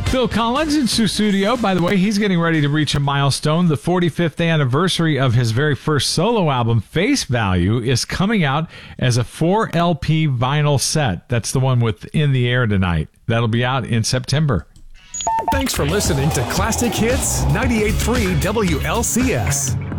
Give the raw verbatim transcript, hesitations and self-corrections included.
Phil Collins in Studio. By the way, he's getting ready to reach a milestone. The forty-fifth anniversary of his very first solo album, Face Value, is coming out as a four L P vinyl set. That's the one with In the Air Tonight. That'll be out in September. Thanks for listening to Classic Hits ninety-eight point three W L C S.